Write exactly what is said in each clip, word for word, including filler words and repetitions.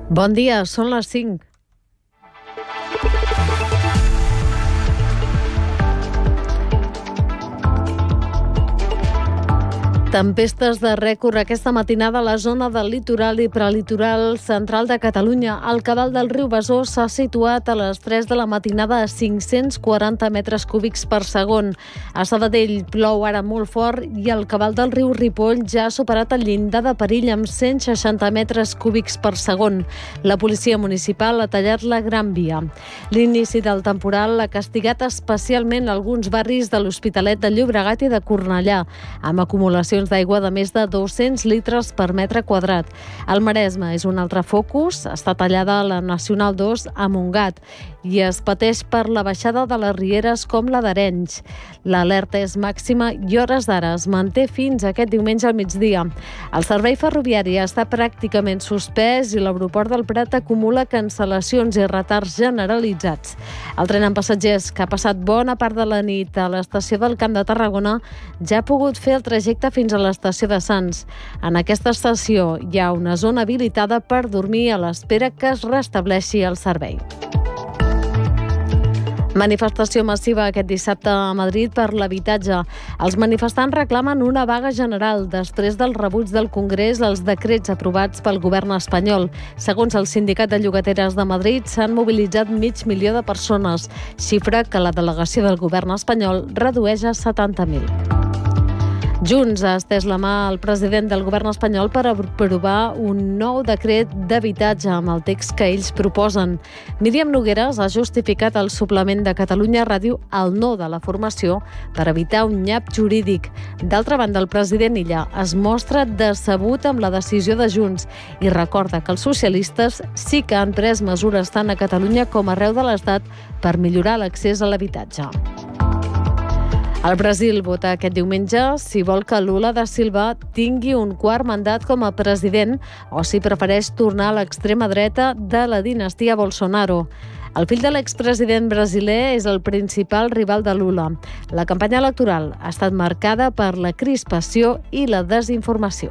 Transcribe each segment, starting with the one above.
Bon dia, són les cinc. Tempestes de rècord aquesta matinada a la zona del litoral i prelitoral central de Catalunya. El cabal del riu Besòs s'ha situat a les tres de la matinada a cinc-cents quaranta metres cúbics per segon. A Sabadell plou ara molt fort i el cabal del riu Ripoll ja ha superat el llindar de perill amb cent seixanta metres cúbics per segon. La policia municipal ha tallat la Gran Via. L'inici del temporal ha castigat especialment alguns barris de l'Hospitalet de Llobregat i de Cornellà, amb acumulacions d'aigua de més de dos-cents litres per metre quadrat. El Maresme és un altre focus. Està tallada la Nacional dos a Montgat i es pateix per la baixada de les rieres com la d'Arenys. L'alerta és màxima i hores d'ara es manté fins aquest diumenge al migdia. El servei ferroviari està pràcticament suspès i l'aeroport del Prat acumula cancel·lacions i retards generalitzats. El tren amb passatgers, que ha passat bona part de la nit a l'estació del Camp de Tarragona, ja ha pogut fer el trajecte fins a l'estació de Sants. En aquesta estació hi ha una zona habilitada per dormir a l'espera que es restableixi el servei. Manifestació massiva aquest dissabte a Madrid per l'habitatge. Els manifestants reclamen una vaga general després del rebuig del Congrés als decrets aprovats pel govern espanyol. Segons el Sindicat de Llogateres de Madrid, s'han mobilitzat mig milió de persones, xifra que la delegació del govern espanyol redueix a setanta mil. Junts ha estès la mà al president del govern espanyol per aprovar un nou decret d'habitatge amb el text que ells proposen. Míriam Nogueras ha justificat el suplement de Catalunya Ràdio al no de la formació per evitar un nyap jurídic. D'altra banda, el president Illa es mostra decebut amb la decisió de Junts i recorda que els socialistes sí que han pres mesures tant a Catalunya com arreu de l'Estat per millorar l'accés a l'habitatge. El Brasil vota aquest diumenge si vol que Lula da Silva tingui un quart mandat com a president o si prefereix tornar a l'extrema dreta de la dinastia Bolsonaro. El fill de l'expresident brasiler és el principal rival de Lula. La campanya electoral ha estat marcada per la crispació i la desinformació.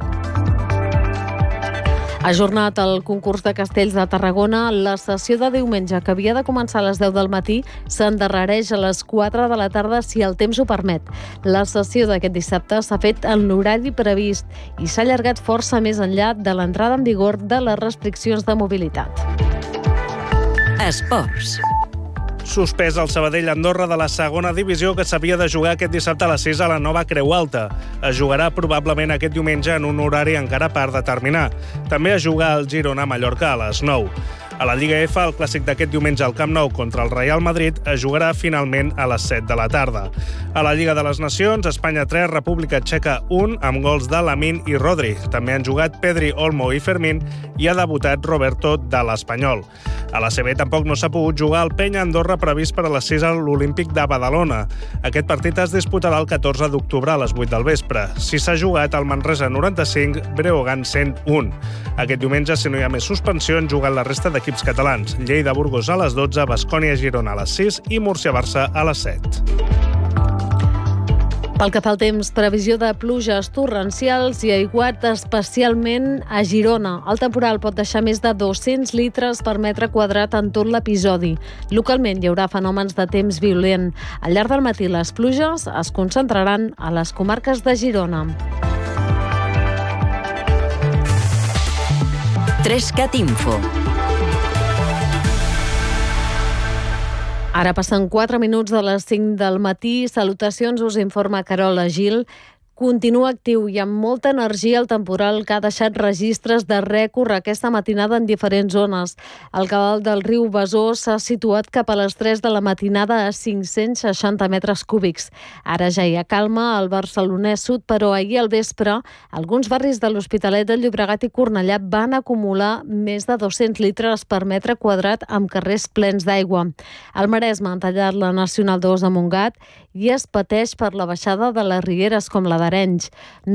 Ajornat el concurs de castells de Tarragona, la sessió de diumenge, que havia de començar a les deu del matí, s'endarrereix a les quatre de la tarda si el temps ho permet. La sessió d'aquest dissabte s'ha fet en l'horari previst i s'ha allargat força més enllà de l'entrada en vigor de les restriccions de mobilitat. Esports. Suspès el Sabadell-Andorra de la segona divisió que s'havia de jugar aquest dissabte a les sis a la nova Creu Alta. Es jugarà probablement aquest diumenge en un horari encara per determinar. També es juga el Girona-Mallorca a les nou. A la Lliga F, el clàssic d'aquest diumenge al Camp Nou contra el Real Madrid es jugarà finalment a les set de la tarda. A la Lliga de les Nacions, Espanya tres, República Txeca un, amb gols de Lamine i Rodri. També han jugat Pedri, Olmo i Fermín i ha debutat Roberto de l'Espanyol. A la C B tampoc no s'ha pogut jugar el Penya-Andorra previst per a les sis a l'Olímpic de Badalona. Aquest partit es disputarà el catorze d'octubre a les vuit del vespre. Si s'ha jugat el Manresa noranta-cinc, Breogán cent un. Aquest diumenge, si no hi ha més suspensió, han jugat la resta d'equips catalans. Lleida-Burgos a les dotze, Baskonia-Girona a les sis i Múrcia-Barça a les set. Pel que fa al temps, previsió de pluges torrencials i aiguat especialment a Girona. El temporal pot deixar més de dos-cents litres per metre quadrat en tot l'episodi. Localment hi haurà fenòmens de temps violent. Al llarg del matí les pluges es concentraran a les comarques de Girona. Trescat Info. Ara passen quatre minuts de les cinc del matí. Salutacions, us informa Carola Gil. Continua actiu i amb molta energia el temporal que ha deixat registres de rècord aquesta matinada en diferents zones. El cabal del riu Besòs s'ha situat cap a les tres de la matinada a cinc-cents seixanta metres cúbics. Ara ja hi ha calma al Barcelonès Sud, però ahir al vespre alguns barris de l'Hospitalet de Llobregat i Cornellà van acumular més de dos-cents litres per metre quadrat amb carrers plens d'aigua. Al Maresme han tallat la Nacional dos a Montgat i es pateix per la baixada de les rieres com la d'Arenys.